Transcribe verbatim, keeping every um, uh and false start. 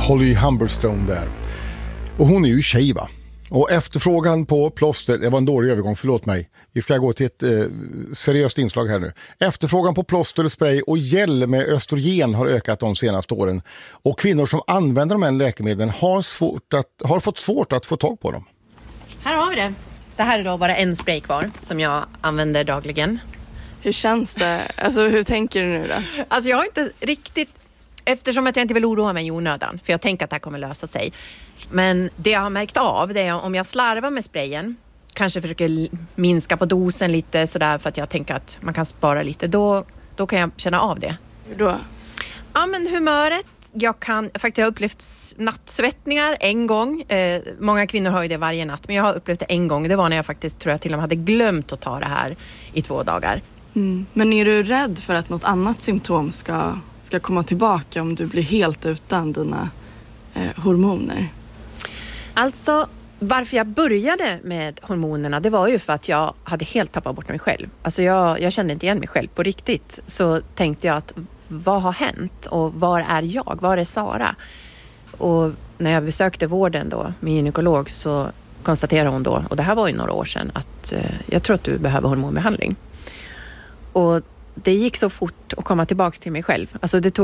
Holly Humberstone där. Och hon är ju tjej, va? Och efterfrågan på plåster, det var en dålig övergång, förlåt mig. Vi ska gå till ett eh, seriöst inslag här nu. Efterfrågan på plåster, spray och gel med östrogen har ökat de senaste åren. Och kvinnor som använder de här läkemedlen har, svårt att, har fått svårt att få tag på dem. Här har vi det. Det här är då bara en spray kvar som jag använder dagligen. Hur känns det? Alltså hur tänker du nu då? Alltså jag har inte riktigt, eftersom att jag inte vill oroa mig i onödan, för jag tänker att det här kommer lösa sig. Men det jag har märkt av, det är om jag slarvar med sprayen, kanske försöker minska på dosen lite sådär för att jag tänker att man kan spara lite, då, då kan jag känna av det. Hur då? Ja, men humöret. Jag kan, faktiskt jag har upplevt nattsvettningar en gång. Eh, många kvinnor har ju det varje natt, men jag har upplevt det en gång. Det var när jag faktiskt tror jag till och med hade glömt att ta det här i två dagar. Mm. Men är du rädd för att något annat symptom ska, ska komma tillbaka om du blir helt utan dina eh, hormoner? Alltså, varför jag började med hormonerna, det var ju för att jag hade helt tappat bort mig själv. Alltså jag, jag kände inte igen mig själv på riktigt. Så tänkte jag att vad har hänt och var är jag? Var är Sara? Och när jag besökte vården då, min gynekolog, så konstaterade hon då, och det här var ju några år sedan, att eh, jag tror att du behöver hormonbehandling. Och det gick så fort att komma tillbaka till mig själv. Alltså det tog